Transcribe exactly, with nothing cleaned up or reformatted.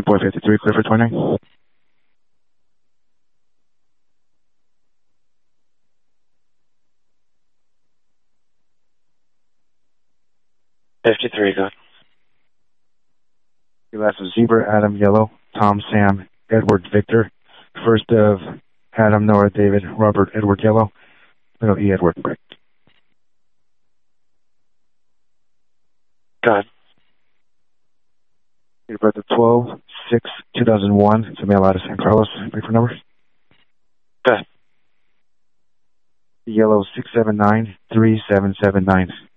four fifty-three, clear for twenty-nine. fifty-three, go. Your last of Zebra, Adam, Yellow, Tom, Sam, Edward, Victor. First of Adam, Nora, David, Robert, Edward, Yellow. Middle E, Edward, correct. Go ahead. Date of birth of twelve six two thousand one. It's a mail out of San Carlos. Wait for numbers. Go ahead. Yellow six seven nine three seven seven nine.